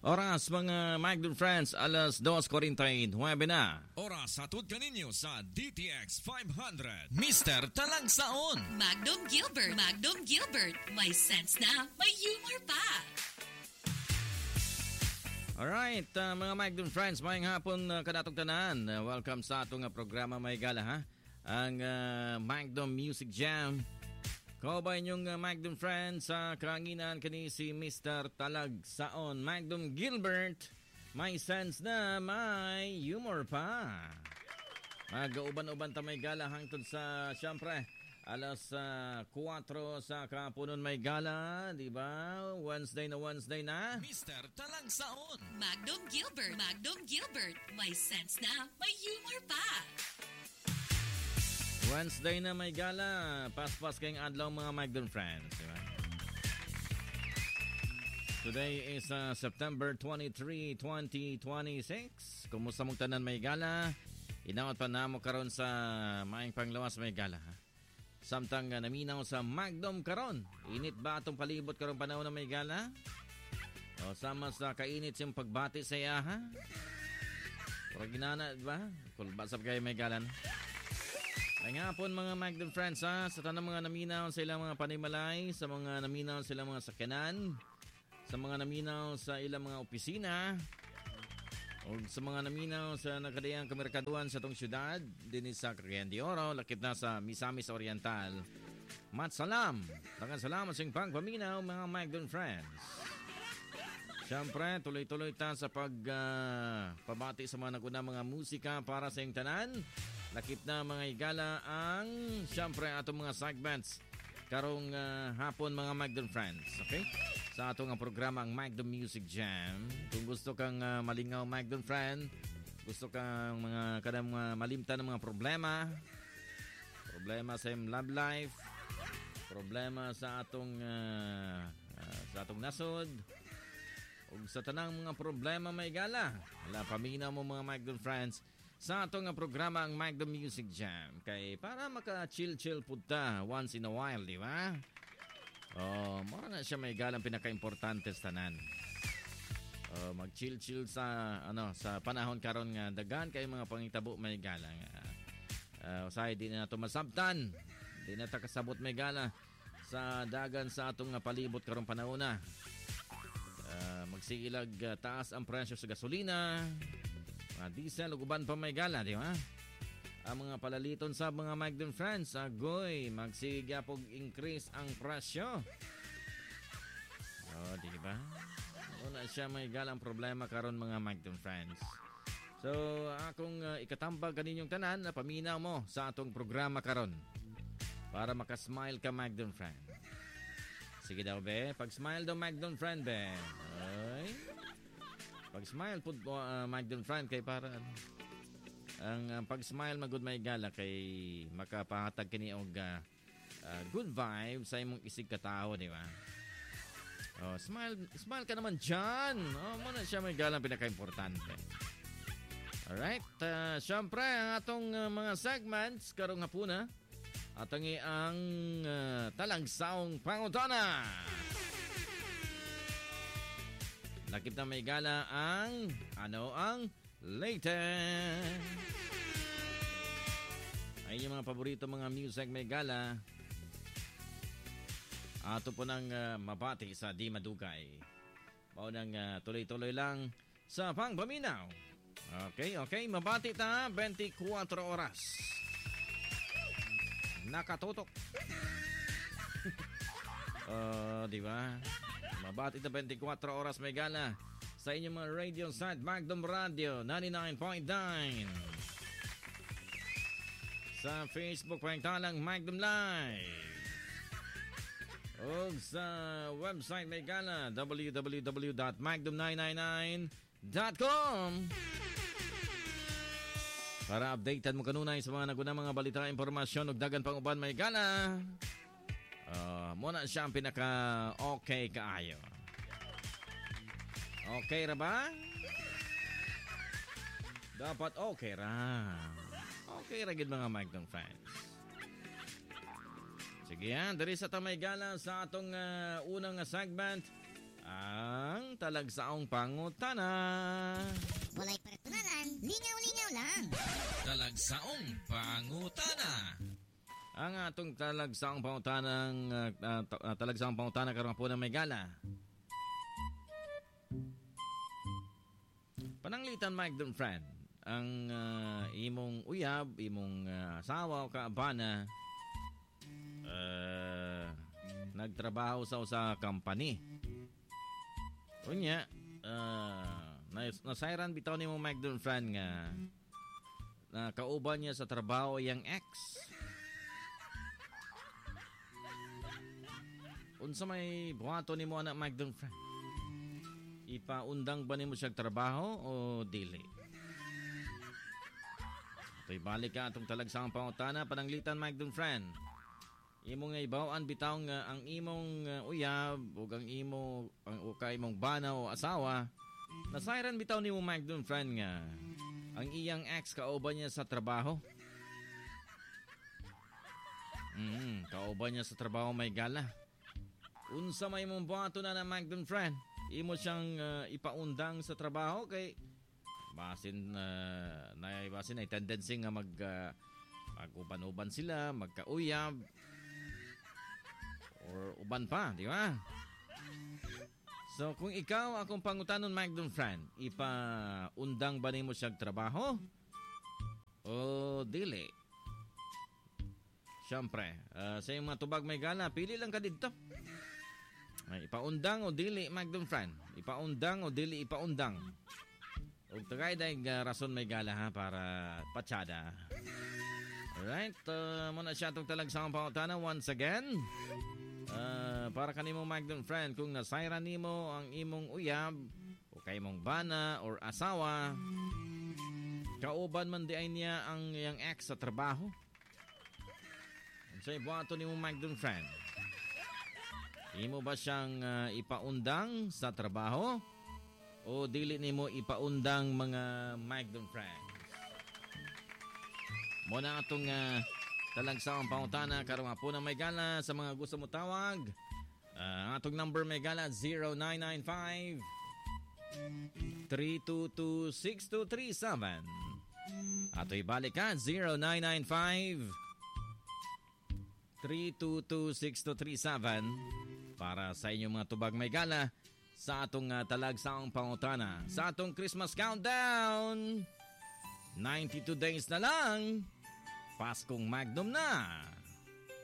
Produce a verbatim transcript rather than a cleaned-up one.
Oras mga Magdon Friends, alas dos forty-nine na. Oras hatod kaninyo sa D T X five hundred. Mister Talagsaon. Magdom Gilbert. Magdom Gilbert. May sense na, may humor pa. Alright, uh, mga Magdon Friends, mayang hapon uh, kanatong tanan. Uh, welcome sa atong uh, programa may gala ha. Ang uh, Magdom Music Jam. Kaubay niyong uh, Magdom Friends sa uh, karanginan kani si Mister Talagsaon. Magdom Gilbert, may sense na may humor pa. Mag-uban-uban ta may gala hangtod sa siyempre alas uh, kwatro sa kapunon may gala, di ba? Wednesday na Wednesday na. Mister Talagsaon. Magdom Gilbert. Magdom Gilbert, may sense na may humor pa. Wednesday na may gala. Pas-pas kayong adlaw mga Magdon Friends, di ba? Today is uh, September twenty-third, twenty twenty-six. Kumusta mong tanan may gala? Inawat pa na mo karon sa maing panglawas may gala, ha? Samtang uh, naminaw sa Magdom karon. Init ba atong palibot karon panahon na may gala? O sama sa kainit siyang pagbati sa iya, ha? Pero ginana, di ba? Kulbasap kayo may galan. Ay nga po mga Magdon Friends, ha? Sa tanang mga naminaw sa ilang mga panimalay, sa mga naminaw sa ilang mga sakyanan, sa mga naminaw sa ilang mga opisina, o sa mga naminaw sa nakadayang kamerkaduan sa tong syudad, din sa Cagayan de Oro, lakip na sa Misamis Oriental. Matsalam! Dagan salamat sa inyong pagpaminaw mga Magdon Friends. Siyempre, tuloy-tuloy ta sa pag uh, pabati sa mga naguna mga musika para sa inyong tanan. Lakip na mga igala ang siyempre atong mga segments karong uh, hapon mga Magdon Friends. Okay? Sa atong uh, programa ang Magdon Music Jam. Kung gusto kang uh, malingaw Magdon Friend, gusto kang mga kadang mga malimtan ng mga problema, problema sa iyong love life, problema sa atong uh, uh, sa atong nasod, o sa tanang mga problema may gala. Wala, paminaw mo mga Magdon Friends sa atong programa ang Magdom Music Jam. Kay para maka-chill-chill punta once in a while, di ba? Oh, mura na siya may galang pinaka-importante sa tanan. Oh, mag-chill-chill sa ano sa panahon karon nga dagan kay mga pangitabo may galang. Uh, usahay di na nato masabtan. Di na ta kasabot may gala sa dagan sa atong palibot karong panahon na. Uh, magsigilag uh, taas ang presyo sa gasolina. Mga diesel, uguban pa may gala, di ba? Ang mga palaliton sa mga Magdon Friends, agoy, magsigapog increase ang presyo. O, di ba? Una siya may galang problema karon mga Magdon Friends. So, akong uh, ikatambag kaninyong tanan na paminaw mo sa atong programa karon para makasmile ka Magdon Friend. Sige daw, be. Pag-smile daw, Magdon Friend, be. Ay. Pag-smile po, uh, Magdon Friend, kay para ano, ang uh, pag-smile magud may gala kay makapahatag kini og uh, uh, good vibe sa imong isig ka tao, di ba? Oh, smile, smile ka naman diyan. Oh, mo na siya may gala pinaka-importante. Alright, uh, syempre ang atong uh, mga segments karong hapuna atong ang uh, talagsaong pangutana. Lakip na may gala ang ano ang latest. Ay yung mga paborito mga music may gala. Ato po nang uh, mabati sa Di Madugay. Mao nang uh, tuloy-tuloy lang sa pangpaminaw. Okay, okay. Mabati ta twenty-four oras. Nakatutok. uh, di ba? Mabati na twenty-four oras may gala sa inyong mga radio site Magdom Radio ninety-nine point nine. Sa Facebook pagtalang Magdom Live. O sa website may gala w w w dot magdom nine nine nine dot com. Para updatean mo kanunay sa mga naguna mga balita, impormasyon ug dagan pang uban may gala. Uh, muna siya ang pinaka-okay kaayo. Okay ra ba? Dapat okay ra. Okay ra gid mga Magdon fans. Sige yan, dari sa tamay gala sa atong uh, unang segment. Ah, ang talagsaong pangutana. Walay pertunanan, lingaw-lingaw lang. Talagsaong pangutana. Ang atong talagsaong pangutanang uh, uh, talagsaong pangutana karon po na may gala. Pananglitan Mike Don friend, ang uh, imong uyab, imong uh, asawa o kaabana uh, nagtrabaho sa usa company. Unya, uh, nasairan bitaw ni mo Mike Don friend nga na kauban niya sa trabaho yang ex. Unsa may buhato nimo anak Mike Don friend? Ipaundang ba nimo siya trabaho o dili? Toy balik ka atong talagsang pangutana pananglitan Mike Don friend. Imo nga ibawaan bitaw nga ang imong uh, uyab ug ang imo ang ukay imong bana o asawa nasairan bitaw nimo Mike Don friend nga ang iyang ex kauban niya sa trabaho. Mm, kauban niya sa trabaho may gala. Unsa may mong buhato na na Mike Don friend? Imo siyang uh, ipaundang sa trabaho kay basin uh, na basin ay tendency nga mag uh, mag-uban-uban sila, magkauyab or uban pa, di ba? So kung ikaw akong pangutanon Mike Don friend, ipaundang ba nimo siyang trabaho o dili? Siyempre, uh, sa iyong mga tubag may gala, pili lang ka dito. Ay, ipaundang o dili, Mike Don friend? Ipaundang o dili ipaundang? Huwag tagay dahil uh, rason may gala ha para patsada. Alright, uh, muna siya itong talagsang pangutana once again. Uh, para kanimo Mike Don friend, kung nasairan nimo ang imong uyab o kay imong bana or asawa, kauban man di ay niya ang iyang ex sa trabaho. So, ibuhato nimo Mike Don friend. Imo ba siyang uh, ipaundang sa trabaho o dili nimo ipaundang mga Mike Don friends? Muna atong uh, talagsawang pangutana karong hapon na may gala sa mga gusto mo tawag. Uh, atong number may gala zero nine nine five, three two two, six two three seven. Ato ibalik ka zero nine nine five, three two two, six two three seven. Para sa inyong mga tubag may gala sa atong uh, talagsaong pangutana. Sa atong Christmas countdown, ninety-two days na lang, Paskong Magnum na.